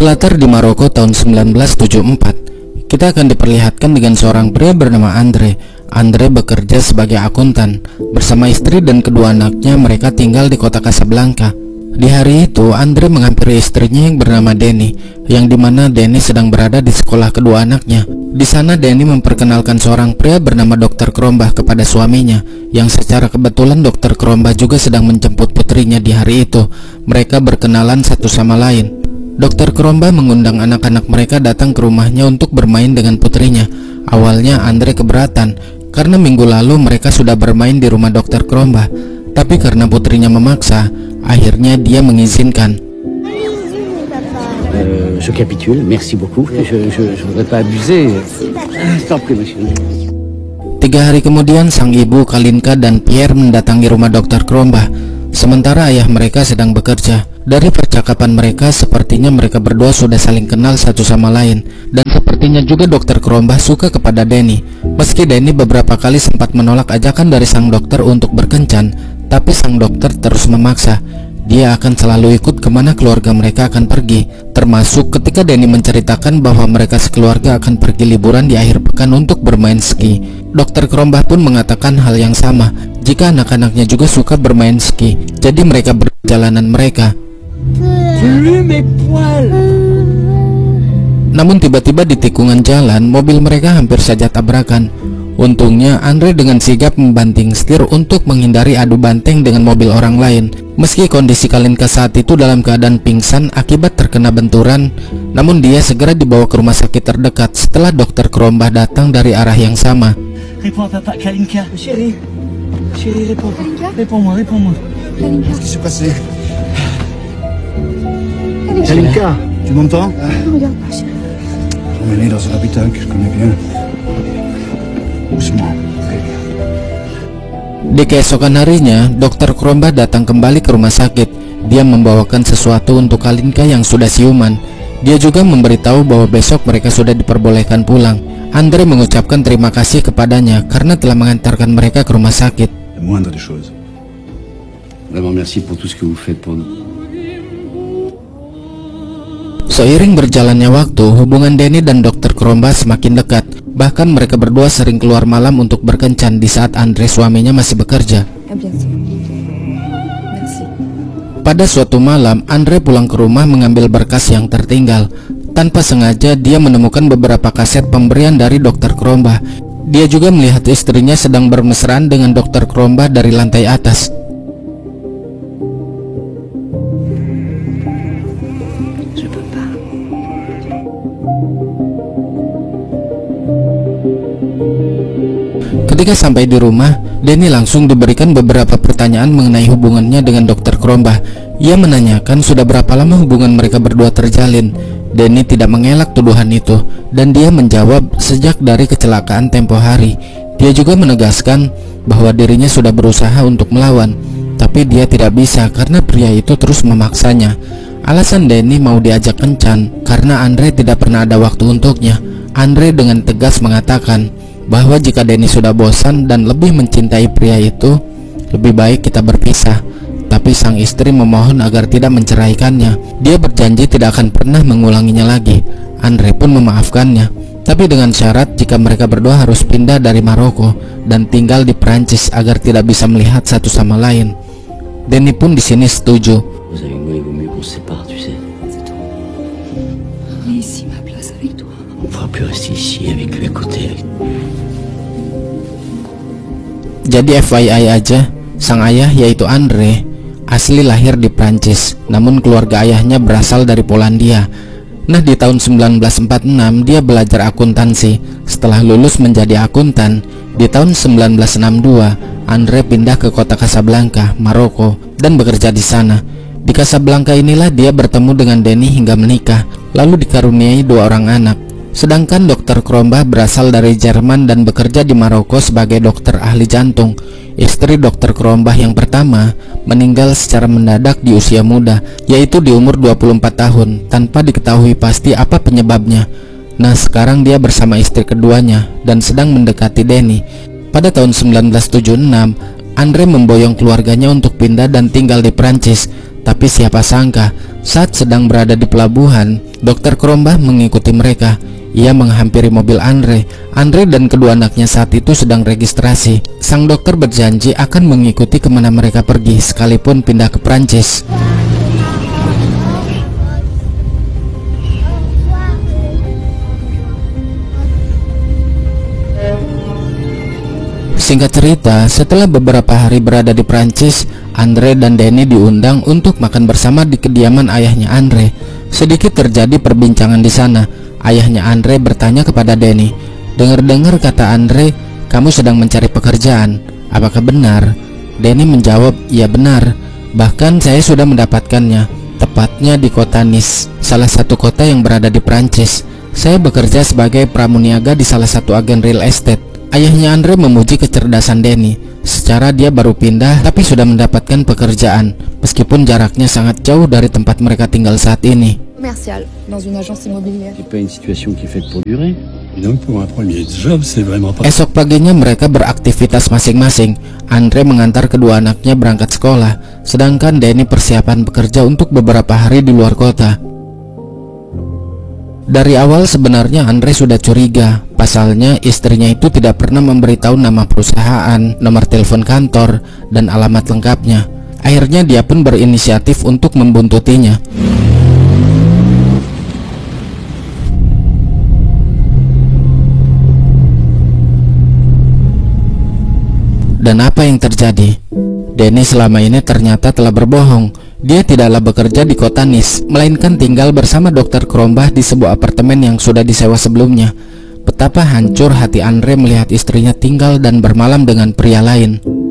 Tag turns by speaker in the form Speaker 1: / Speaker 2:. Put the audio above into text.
Speaker 1: Berlatar di Maroko tahun 1974, kita akan diperlihatkan dengan seorang pria bernama Andre. Andre bekerja sebagai akuntan. Bersama istri dan kedua anaknya, mereka tinggal di kota Casablanca. Di hari itu, Andre menghampiri istrinya yang bernama Denny, yang dimana Denny sedang berada di sekolah kedua anaknya. Di sana Denny memperkenalkan seorang pria bernama Dr. Krombah kepada suaminya, yang secara kebetulan Dr. Krombah juga sedang menjemput putrinya di hari itu. Mereka berkenalan satu sama lain. Dr. Krombah mengundang anak-anak mereka datang ke rumahnya untuk bermain dengan putrinya. Awalnya Andre keberatan, karena minggu lalu mereka sudah bermain di rumah Dr. Krombah. Tapi karena putrinya memaksa, akhirnya dia mengizinkan.
Speaker 2: Je capitule, merci beaucoup. Je voudrais pas abuser.
Speaker 1: 3 hari kemudian, sang ibu, Kalinka, dan Pierre mendatangi rumah Dr. Krombah. Sementara ayah mereka sedang bekerja. Dari percakapan mereka, sepertinya mereka berdua sudah saling kenal satu sama lain. Dan sepertinya juga Dr. Krombah suka kepada Denny. Meski Denny beberapa kali sempat menolak ajakan dari sang dokter untuk berkencan, tapi sang dokter terus memaksa. Dia akan selalu ikut kemana keluarga mereka akan pergi, termasuk ketika Denny menceritakan bahwa mereka sekeluarga akan pergi liburan di akhir pekan untuk bermain ski. Dr. Krombah pun mengatakan hal yang sama, jika anak-anaknya juga suka bermain ski, jadi mereka berjalanan mereka. Namun tiba-tiba di tikungan jalan, mobil mereka hampir saja tabrakan. Untungnya Andre dengan sigap membanting setir untuk menghindari adu banteng dengan mobil orang lain. Meski kondisi Kalinka saat itu dalam keadaan pingsan akibat terkena benturan, namun dia segera dibawa ke rumah sakit terdekat setelah Dr. Krombah datang dari arah yang sama.
Speaker 2: Réponds à papa, Kalinka. Chérie, réponds. Réponds-moi. Qu'est-ce qui s'est passé? Kalinka, tu m'entends?
Speaker 3: Ne regarde pas, chérie.
Speaker 2: Emmenez dans un hôpital que je connais bien. Doucement.
Speaker 1: Di keesokan harinya, Dr. Krombah datang kembali ke rumah sakit. Dia membawakan sesuatu untuk Kalinka yang sudah siuman. Dia juga memberitahu bahwa besok mereka sudah diperbolehkan pulang. Andre mengucapkan terima kasih kepadanya karena telah mengantarkan mereka ke rumah sakit.
Speaker 2: La moindre des choses. Vraiment merci pour tout ce que vous faites pour nous.
Speaker 1: Seiring berjalannya waktu, hubungan Denny dan Dr. Krombah semakin dekat. Bahkan mereka berdua sering keluar malam untuk berkencan di saat Andre suaminya masih bekerja. Pada suatu malam, Andre pulang ke rumah mengambil berkas yang tertinggal. Tanpa sengaja, dia menemukan beberapa kaset pemberian dari Dr. Krombah. Dia juga melihat istrinya sedang bermesraan dengan Dr. Krombah dari lantai atas. Ketika sampai di rumah, Denny langsung diberikan beberapa pertanyaan mengenai hubungannya dengan Dr. Krombah. Ia menanyakan sudah berapa lama hubungan mereka berdua terjalin. Denny tidak mengelak tuduhan itu, dan dia menjawab sejak dari kecelakaan tempo hari. Dia juga menegaskan bahwa dirinya sudah berusaha untuk melawan, tapi dia tidak bisa karena pria itu terus memaksanya. Alasan Denny mau diajak kencan karena Andre tidak pernah ada waktu untuknya. Andre dengan tegas mengatakan bahwa jika Denny sudah bosan dan lebih mencintai pria itu, lebih baik kita berpisah. Tapi sang istri memohon agar tidak menceraikannya. Dia berjanji tidak akan pernah mengulanginya lagi. Andre pun memaafkannya, tapi dengan syarat jika mereka berdua harus pindah dari Maroko dan tinggal di Prancis agar tidak bisa melihat satu sama lain. Denny pun di sini setuju. Jadi FYI aja, sang ayah yaitu Andre asli lahir di Prancis, namun keluarga ayahnya berasal dari Polandia. Nah, di tahun 1946 dia belajar akuntansi. Setelah lulus menjadi akuntan, di tahun 1962 Andre pindah ke kota Casablanca, Maroko, dan bekerja di sana. Di Casablanca inilah dia bertemu dengan Denny hingga menikah, lalu dikaruniai 2 orang anak. Sedangkan Dr. Krombah berasal dari Jerman dan bekerja di Maroko sebagai dokter ahli jantung. Istri Dr. Krombah yang pertama meninggal secara mendadak di usia muda, yaitu di umur 24 tahun, tanpa diketahui pasti apa penyebabnya. Nah, sekarang dia bersama istri keduanya dan sedang mendekati Denny. Pada tahun 1976, Andre memboyong keluarganya untuk pindah dan tinggal di Prancis. Tapi siapa sangka, Saat sedang berada di pelabuhan, Dr. Krombah mengikuti mereka. Ia menghampiri mobil Andre. Andre dan kedua anaknya saat itu sedang registrasi. Sang dokter berjanji akan mengikuti kemana mereka pergi, sekalipun pindah ke Prancis. Singkat cerita, setelah beberapa hari berada di Prancis, Andre dan Denny diundang untuk makan bersama di kediaman ayahnya Andre. Sedikit terjadi perbincangan di sana. Ayahnya Andre bertanya kepada Denny, "Dengar-dengar kata Andre, kamu sedang mencari pekerjaan. Apakah benar?" Denny menjawab, "Ya benar. Bahkan saya sudah mendapatkannya, tepatnya di kota Nice, salah satu kota yang berada di Prancis. Saya bekerja sebagai pramuniaga di salah satu agen real estate." Ayahnya Andre memuji kecerdasan Denny. Secara dia baru pindah tapi sudah mendapatkan pekerjaan, meskipun jaraknya sangat jauh dari tempat mereka tinggal saat ini.
Speaker 3: Commercial dans une agence immobilière.
Speaker 4: C'est pas une situation qui est faite pour durer.
Speaker 5: Donc pour un premier job, c'est vraiment pas...
Speaker 1: Esok paginya mereka beraktivitas masing-masing. Andre mengantar kedua anaknya berangkat sekolah, sedangkan Denny persiapan bekerja untuk beberapa hari di luar kota. Dari awal sebenarnya Andre sudah curiga. Pasalnya istrinya itu tidak pernah memberitahu nama perusahaan, nomor telepon kantor, dan alamat lengkapnya. Akhirnya dia pun berinisiatif untuk membuntutinya. Dan apa yang terjadi? Denny selama ini ternyata telah berbohong. Dia tidaklah bekerja di kota Nice, melainkan tinggal bersama Dr. Krombah di sebuah apartemen yang sudah disewa sebelumnya. Betapa hancur hati Andre melihat istrinya tinggal dan bermalam dengan pria lain.